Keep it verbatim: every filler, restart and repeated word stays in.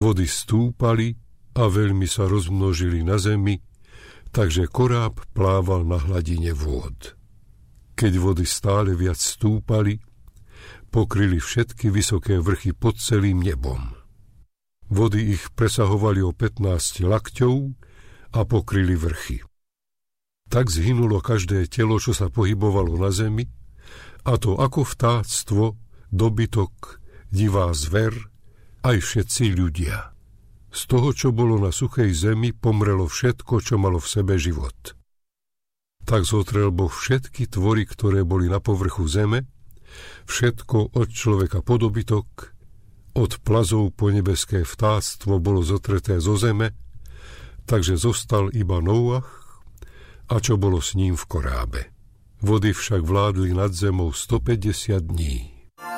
Vody stúpali a veľmi sa rozmnožili na zemi, takže koráb plával na hladine vôd. Keď vody stále viac stúpali, pokryli všetky vysoké vrchy pod celým nebom. Vody ich presahovali o pätnásť lakťov a pokryli vrchy. Tak zhynulo každé telo, čo sa pohybovalo na zemi, a to ako vtáctvo, dobytok, divá zver, aj všetci ľudia. Z toho, čo bolo na suchej zemi, pomrelo všetko, čo malo v sebe život. Tak zotrel Boh všetky tvory, ktoré boli na povrchu zeme, všetko od človeka po dobytok, od plazov po nebeské vtáctvo bolo zotreté zo zeme, takže zostal iba Noach a čo bolo s ním v korábe. Vody však vládli nad zemou stopäťdesiat dní.